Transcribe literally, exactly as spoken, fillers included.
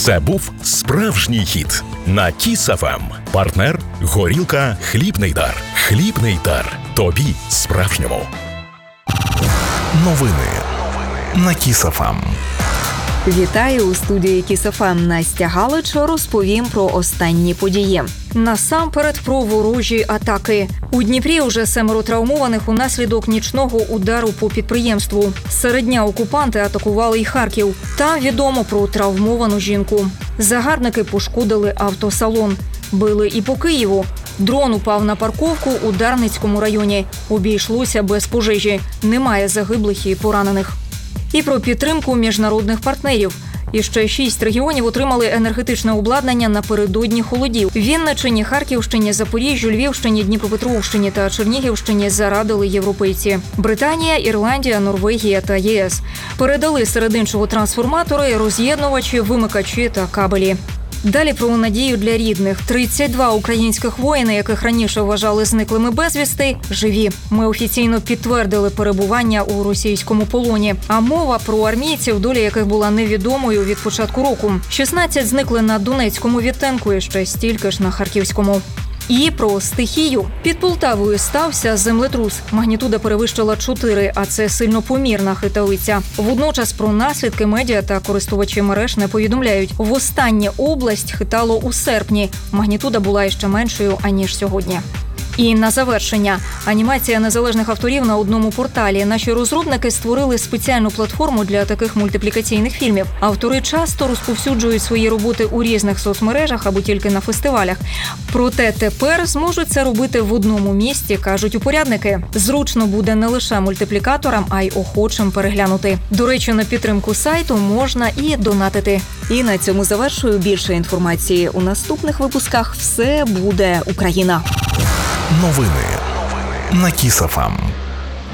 Це був справжній хіт на Кіс еф ем. Партнер – горілка «Хлібний дар». «Хлібний дар». Тобі справжньому. Новини на Кіс еф ем. Вітаю у студії Кіс еф ем. Настя Галич. Розповім про останні події. Насамперед про ворожі атаки. У Дніпрі уже семеро травмованих унаслідок нічного удару по підприємству. Серед дня окупанти атакували й Харків. Там відомо про травмовану жінку. Загарбники пошкодили автосалон. Били і по Києву. Дрон упав на парковку у Дарницькому районі. Обійшлося без пожежі. Немає загиблих і поранених. І про підтримку міжнародних партнерів. І ще шість регіонів отримали енергетичне обладнання напередодні холодів. Вінниччині, Харківщині, Запоріжжю, Львівщині, Дніпропетровщині та Чернігівщині зарадили європейці. Британія, Ірландія, Норвегія та ЄС. Передали серед іншого трансформатори, роз'єднувачі, вимикачі та кабелі. Далі про надію для рідних. тридцять два українських воїни, яких раніше вважали зниклими безвісти, живі. Ми офіційно підтвердили перебування у російському полоні. А мова про армійців, доля яких була невідомою від початку року. шістнадцять зникли на Донецькому відтинку і ще стільки ж на Харківському. І про стихію. Під Полтавою стався землетрус. Магнітуда перевищила чотири, а це сильнопомірна хитавиця. Водночас про наслідки медіа та користувачі мереж не повідомляють. Востаннє область хитало у серпні. Магнітуда була іще меншою, аніж сьогодні. І на завершення. Анімація незалежних авторів на одному порталі. Наші розробники створили спеціальну платформу для таких мультиплікаційних фільмів. Автори часто розповсюджують свої роботи у різних соцмережах або тільки на фестивалях. Проте тепер зможуть це робити в одному місці, кажуть упорядники. Зручно буде не лише мультиплікаторам, а й охочим переглянути. До речі, на підтримку сайту можна і донатити. І на цьому завершую. Більше інформації у наступних випусках. Все буде Україна. Новини на Кіс еф ем.